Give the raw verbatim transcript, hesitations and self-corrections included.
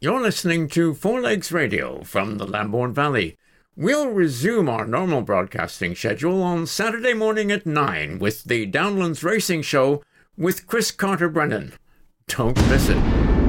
You're listening to Four Legs Radio from the Lambourne Valley. We'll resume our normal broadcasting schedule on Saturday morning at nine with the Downlands Racing Show with Chris Carter-Brennan. Don't miss it.